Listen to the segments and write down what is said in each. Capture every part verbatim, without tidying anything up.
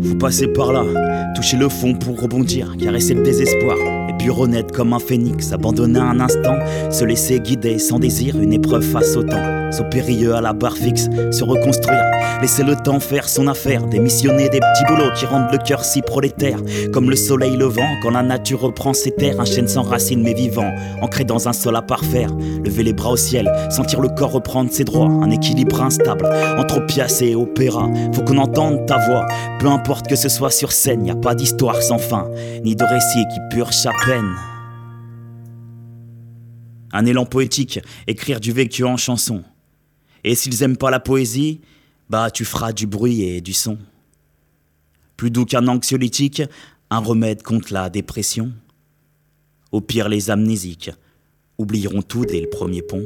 Faut passer par là, toucher le fond pour rebondir, caresser le désespoir, et puis renaître comme un phénix, abandonner un instant, se laisser guider sans désir, une épreuve face au temps, saut périlleux à la barre fixe, se reconstruire, laisser le temps faire son affaire, démissionner des petits boulots qui rendent le cœur si prolétaire, comme le soleil levant, quand la nature reprend ses terres, un chêne sans racines mais vivant, ancré dans un sol à parfaire, lever les bras au ciel, sentir le corps reprendre ses droits, un équilibre instable, entre opiacés et opéra, faut qu'on entende ta voix, peu importe que ce soit sur scène, y a pas d'histoire sans fin, ni de récit qui purge à peine. Un élan poétique, écrire du vécu en chanson. Et s'ils aiment pas la poésie, bah tu feras du bruit et du son. Plus doux qu'un anxiolytique, un remède contre la dépression. Au pire les amnésiques oublieront tout dès le premier pont.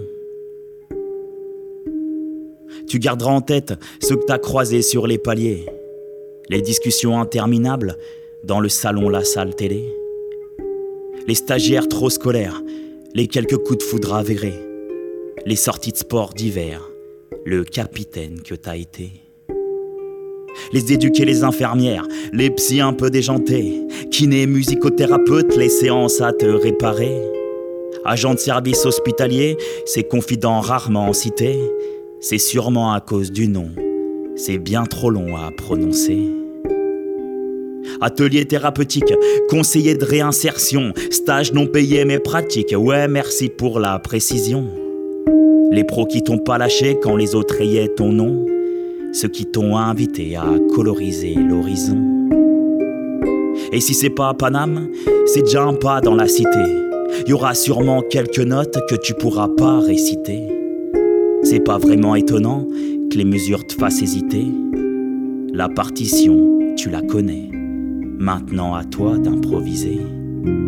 Tu garderas en tête ceux que t'as croisés sur les paliers, les discussions interminables dans le salon, la salle télé, les stagiaires trop scolaires, les quelques coups de foudre avérés, les sorties de sport d'hiver, le capitaine que t'as été. Les éduqués, les infirmières, les psys un peu déjantés, kinés, musicothérapeutes, les séances à te réparer, agents de service hospitalier, ces confidents rarement cités, c'est sûrement à cause du nom, c'est bien trop long à prononcer. Atelier thérapeutique, conseiller de réinsertion, stage non payé mais pratique, ouais merci pour la précision. Les pros qui t'ont pas lâché quand les autres rayaient ton nom, ceux qui t'ont invité à coloriser l'horizon. Et si c'est pas Paname, c'est déjà un pas dans la cité, y aura sûrement quelques notes que tu pourras pas réciter. C'est pas vraiment étonnant que les mesures te fassent hésiter. La partition, tu la connais. Maintenant à toi d'improviser.